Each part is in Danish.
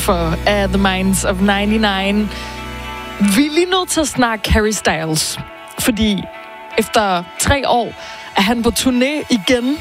for The Minds of 99. Vi er lige nødt til at snakke Harry Styles, fordi efter 3 år er han på turné igen,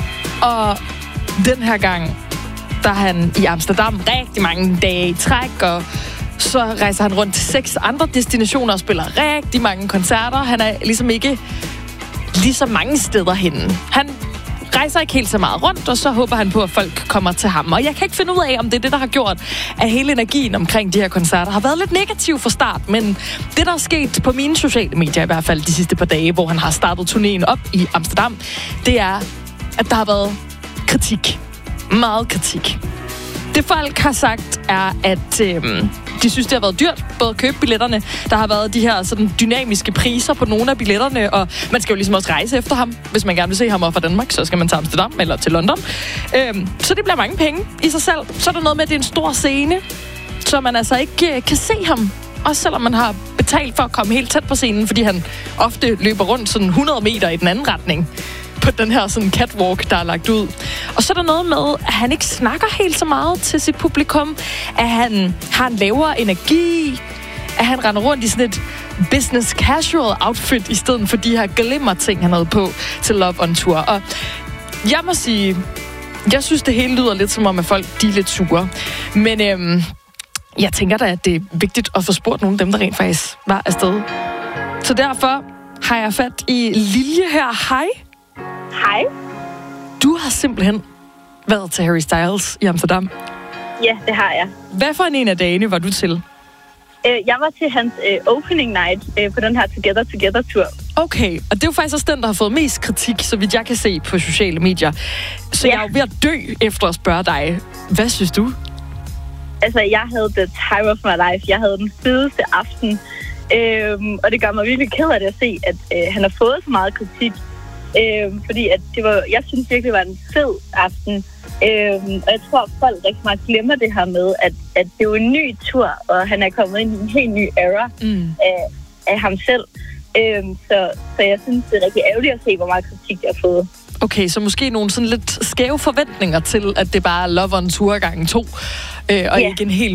og den her gang, der er han i Amsterdam rigtig mange dage i træk, og så rejser han rundt til 6 andre destinationer og spiller rigtig mange koncerter. Han er ligesom ikke lige så mange steder henne. Han rejser ikke helt så meget rundt, og så håber han på, at folk kommer til ham. Og jeg kan ikke finde ud af, om det er det, der har gjort, at hele energien omkring de her koncerter har været lidt negativ fra start. Men det, der er sket på mine sociale medier, i hvert fald de sidste par dage, hvor han har startet turnéen op i Amsterdam, det er, at der har været kritik. Meget kritik. Det folk har sagt er, at de synes, det har været dyrt, både at købe billetterne. Der har været de her sådan dynamiske priser på nogle af billetterne, og man skal jo ligesom også rejse efter ham. Hvis man gerne vil se ham over fra Danmark, så skal man til Amsterdam eller til London. Så det bliver mange penge i sig selv. Så er der noget med, at det er en stor scene, så man altså ikke kan se ham. Også selvom man har betalt for at komme helt tæt på scenen, fordi han ofte løber rundt sådan 100 meter i den anden retning på den her sådan catwalk, der er lagt ud. Og så er der noget med, at han ikke snakker helt så meget til sit publikum, at han har en lavere energi, at han render rundt i sådan et business casual outfit, i stedet for de her glimmer-ting, han havde på til Love on Tour. Og jeg må sige, jeg synes, det hele lyder lidt som om, at folk de er lidt sure. Men jeg tænker da, at det er vigtigt at få spurgt nogle af dem, der rent faktisk var afsted. Så derfor har jeg fat i Lilje her. Hej. Hej. Du har simpelthen været til Harry Styles i Amsterdam. Ja, det har jeg. Hvad for en af dagene var du til? Jeg var til hans opening night på den her Together-tur. Okay, og det er jo faktisk også den, der har fået mest kritik, så vidt jeg kan se på sociale medier. Så jeg er jo ved at dø efter at spørge dig. Hvad synes du? Altså, jeg havde the time of my life. Jeg havde den fedeste aften. Og det gør mig virkelig ked af det at se, at han har fået så meget kritik. Fordi at jeg synes virkelig, det var en fed aften. Og jeg tror, at folk rigtig meget glemmer det her med, at det er jo en ny tur, og han er kommet ind i en helt ny era af ham selv. Så jeg synes, det er rigtig ærgerligt at se, hvor meget kritik jeg har fået. Okay, så måske nogle sådan lidt skæve forventninger til, at det bare er Love on Tour gangen 2, og ikke en helt